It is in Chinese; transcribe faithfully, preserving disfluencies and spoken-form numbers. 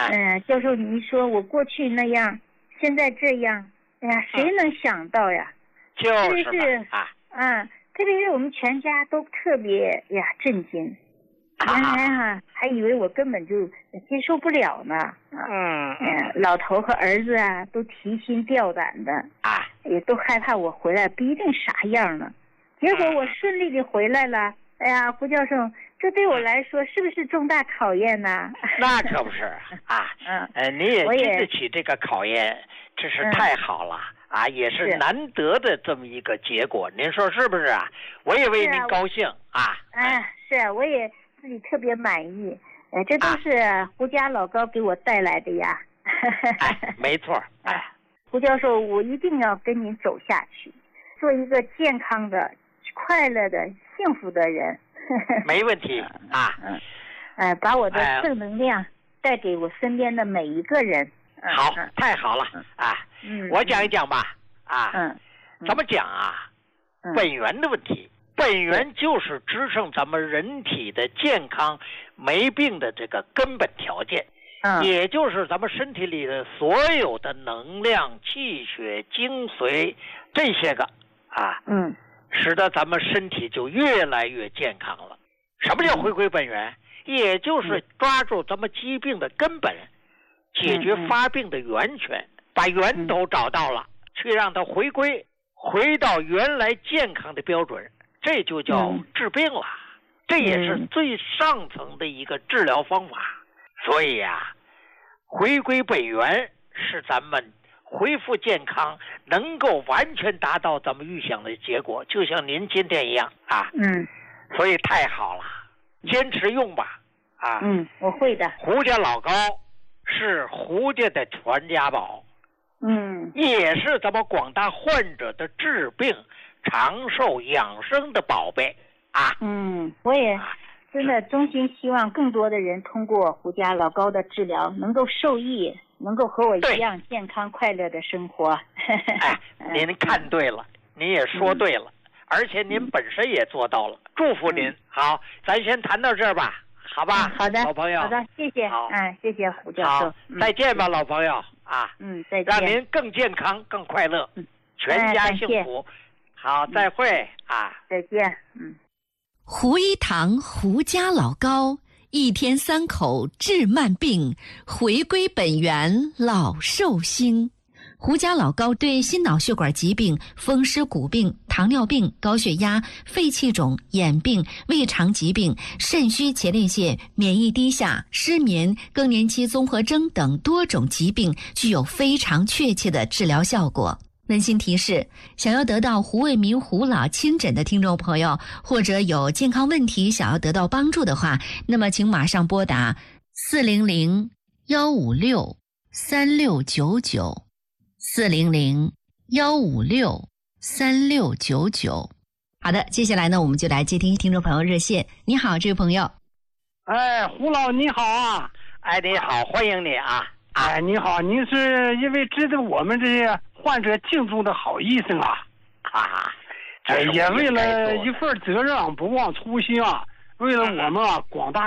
嗯，教授，你说我过去那样，现在这样，哎呀，谁能想到呀？ 就是特别是啊， 嗯，特别是我们全家都特别呀震惊，原来哈、还以为我根本就接受不了呢。 嗯嗯，老头和儿子啊都提心吊胆的， 啊， 也都害怕我回来不一定啥样呢。结果我顺利的回来了，哎呀，胡教授，这对我来说是不是重大考验呢？ 那可不是啊， 嗯， 呃，你也我也经得起这个考验，真是太好了、嗯、啊，也是是难得的这么一个结果，您说是不是啊？我也为您高兴啊！ 哎，是啊，我也自己特别满意，呃，这都是胡家老高给我带来的呀。 哎，没错，哎， 胡教授，我一定要跟您走下去，做一个健康的、快乐的、幸福的人。 没问题啊， 嗯，呃，把我的正能量带给我身边的每一个人。 嗯、好，太好了啊！ 嗯， 我讲一讲吧，啊， 嗯， 怎么讲啊？ 嗯、 本源的问题，本源就是支撑咱们人体的健康、没病的这个根本条件。 嗯， 也就是咱们身体里的所有的能量、气血、精髓这些个啊， 嗯， 使得咱们身体就越来越健康了。什么叫回归本源？嗯、也就是抓住咱们疾病的根本，嗯、解决发病的源泉，嗯、把源头找到了，嗯、去让它回归，回到原来健康的标准，这就叫治病了。嗯、这也是最上层的一个治疗方法。所以啊，回归本源是咱们恢复健康，能够完全达到咱们预想的结果，就像您今天一样啊。 嗯， 所以太好了，坚持用吧啊。 嗯，我会的。 胡家老高是胡家的传家宝， 嗯， 也是咱们广大患者的治病、长寿、养生的宝贝啊。 嗯，我也。真的衷心希望更多的人通过胡家老高的治疗能够受益，能够和我一样健康快乐的生活。 哎，您看对了，您也说对了，嗯、而且您本身也做到了，嗯、祝福您。嗯、好，咱先谈到这儿吧，好吧？ 嗯、好的， 老朋友。 好的，谢谢。 好， 嗯，谢谢胡教授。 好，再见吧，老朋友啊。 嗯，再见。 让您更健康、更快乐，嗯、全家幸福。哎、好，再会、嗯、啊。 再见。嗯。 胡一堂胡家老高，一天三口治慢病，回归本源老寿星。胡家老高对心脑血管疾病、风湿骨病、糖尿病、高血压、肺气肿、眼病、胃肠疾病、肾虚前列腺、免疫低下、失眠、更年期综合征等多种疾病具有非常确切的治疗效果。温馨提示：想要得到胡卫民胡老亲诊的听众朋友，或者有健康问题想要得到帮助的话，那么请马上拨打四零零幺五六三六九九四零零幺五六三六九九。好的，接下来呢，我们就来接听听众朋友热线。你好，这位朋友。 哎，胡老你好啊！ 哎，你好，欢迎你啊！ 哎，你好，您是一位值得我们这些患者敬重的好医生啊！ 啊， 哎，也为了一份责任不忘初心啊，为了我们啊广大